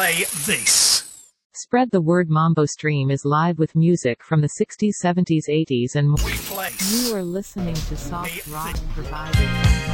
play this. Spread the Word Mambo Stream is live with music from the 60s, 70s, 80s and more. We place. You are listening to soft rock provided